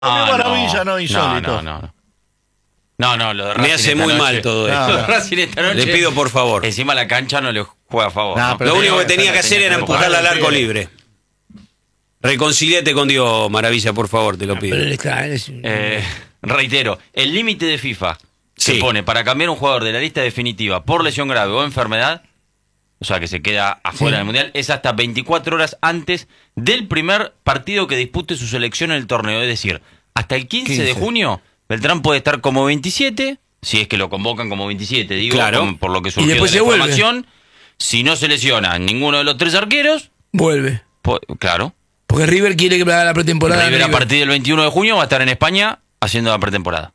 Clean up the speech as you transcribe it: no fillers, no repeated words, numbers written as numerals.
maravilla, no, insólito. No, lo de Racing Me hace muy mal todo esto. Lo de Racing esta noche, Le pido por favor. encima la cancha no le juega a favor. No, pero Lo único que tenía que hacer era empujarla al arco libre. Reconciliate con Dios, Maravilla, por favor, te lo pido. Pero él está, Reitero, el límite de FIFA Sí. se pone para cambiar un jugador de la lista definitiva por lesión grave o enfermedad, o sea que se queda afuera del Mundial, es hasta 24 horas antes del primer partido que dispute su selección en el torneo. Es decir, hasta el 15 de junio, Beltrán puede estar como 27, si es que lo convocan como 27, digo, Claro. por lo que surgió después de la se vuelve. información. Si no se lesiona ninguno de los tres arqueros, vuelve. claro, Porque River quiere que haga la pretemporada. River a partir del 21 de junio va a estar en España haciendo la pretemporada.